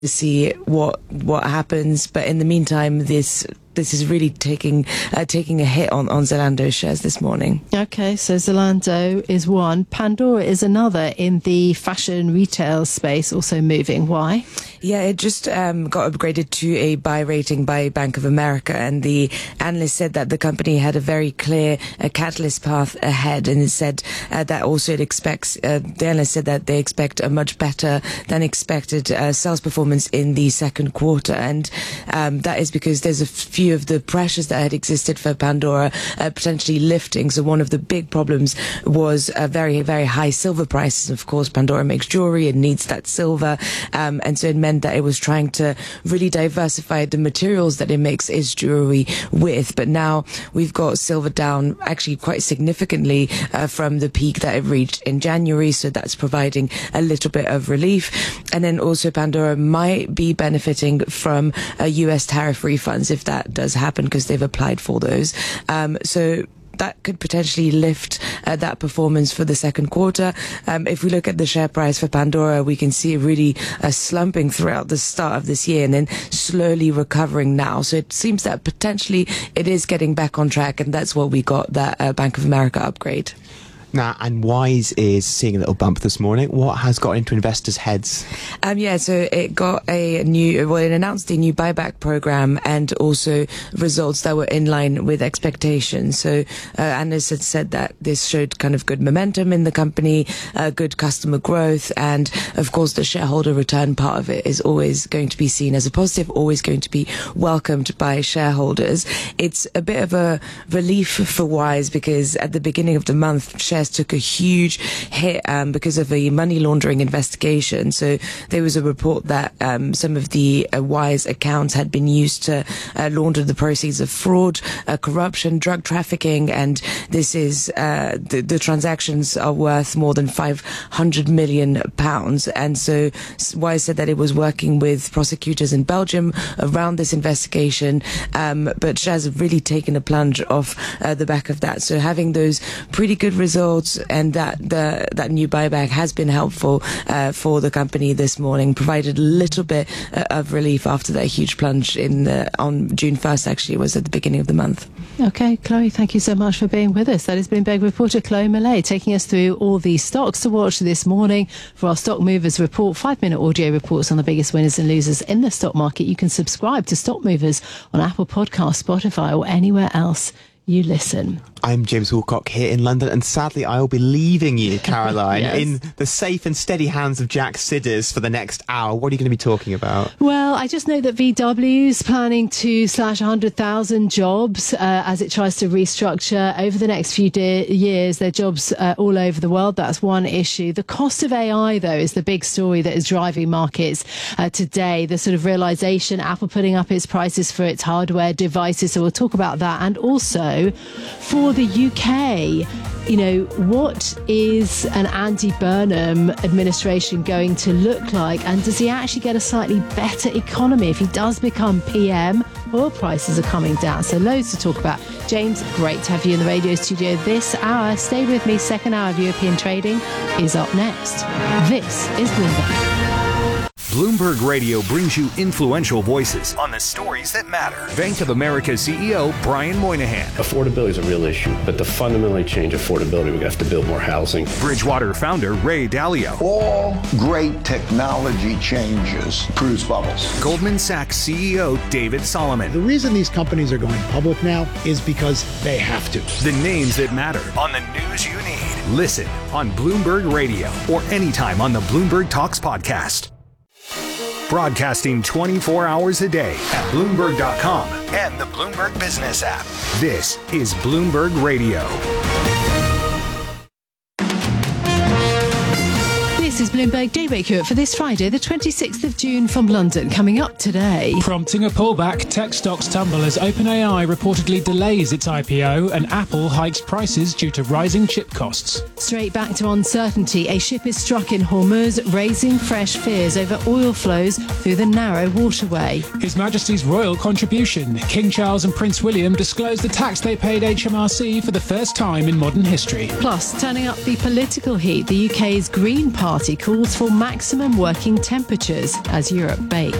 to see what happens. But in the meantime, this is really taking a hit on Zalando shares this morning. Okay, so Zalando is one. Pandora is another in the fashion retail space, also moving. Why? Yeah, it just got upgraded to a buy rating by Bank of America, and the analyst said that the company had a very clear catalyst path ahead, and it said that also the analyst said that they expect a much better than expected sales performance in the second quarter, and that is because there's a few of the pressures that had existed for Pandora potentially lifting. So one of the big problems was very, very high silver prices. Of course, Pandora makes jewelry, it needs that silver, and so it meant that it was trying to really diversify the materials that it makes its jewelry with. But now we've got silver down actually quite significantly from the peak that it reached in January, so that's providing a little bit of relief. And then also Pandora might be benefiting from US tariff refunds if that does happen, because they've applied for those. So that could potentially lift that performance for the second quarter. If we look at the share price for Pandora, we can see it really slumping throughout the start of this year and then slowly recovering now. So it seems that potentially it is getting back on track, and that's what we got, that Bank of America upgrade. Now, and Wise is seeing a little bump this morning. What has got into investors' heads? So it got it announced a new buyback program and also results that were in line with expectations. So analysts had said that this showed kind of good momentum in the company, good customer growth, and of course the shareholder return part of it is always going to be seen as a positive, always going to be welcomed by shareholders. It's a bit of a relief for Wise because at the beginning of the month, shares took a huge hit because of a money laundering investigation. So there was a report that some of the Wise accounts had been used to launder the proceeds of fraud, corruption, drug trafficking, and this is the transactions are worth more than £500 million. And so Wise said that it was working with prosecutors in Belgium around this investigation, but shares have really taken a plunge off the back of that. So having those pretty good results and that new buyback has been helpful for the company this morning, provided a little bit of relief after that huge plunge on June 1st, actually, was at the beginning of the month. Okay, Chloe, thank you so much for being with us. That has been Bloomberg reporter Chloe Millay taking us through all the stocks to watch this morning for our Stock Movers report, 5-minute audio reports on the biggest winners and losers in the stock market. You can subscribe to Stock Movers on Apple Podcasts, Spotify, or anywhere else you listen. I'm James Wilcock here in London, and sadly I will be leaving you, Caroline, Yes. in the safe and steady hands of Jack Sidders for the next hour. What are you going to be talking about? Well, I just know that VW is planning to slash 100,000 jobs as it tries to restructure over the next few years. Their jobs all over the world. That's one issue. The cost of AI, though, is the big story that is driving markets today. The sort of realization, Apple putting up its prices for its hardware devices. So we'll talk about that. And also for the UK, you know, what is an Andy Burnham administration going to look like? And does he actually get a slightly better economy if he does become PM? Oil prices are coming down, so loads to talk about. James, great to have you in the radio studio this hour. Stay with me. Second hour of European trading is up next. This is Bloomberg. Bloomberg Radio brings you influential voices on the stories that matter. Bank of America CEO Brian Moynihan. Affordability is a real issue, but to fundamentally change affordability, we have to build more housing. Bridgewater founder Ray Dalio. All great technology changes produce bubbles. Goldman Sachs CEO David Solomon. The reason these companies are going public now is because they have to. The names that matter on the news you need. Listen on Bloomberg Radio or anytime on the Bloomberg Talks podcast. Broadcasting 24 hours a day at Bloomberg.com and the Bloomberg Business app. This is Bloomberg Radio. This is Bloomberg Daybreak Europe for this Friday, the 26th of June from London. Coming up today. Prompting a pullback, tech stocks tumble as OpenAI reportedly delays its IPO and Apple hikes prices due to rising chip costs. Straight back to uncertainty. A ship is struck in Hormuz, raising fresh fears over oil flows through the narrow waterway. His Majesty's royal contribution. King Charles and Prince William disclose the tax they paid HMRC for the first time in modern history. Plus, turning up the political heat, the UK's Green Party called calls for maximum working temperatures as Europe bakes.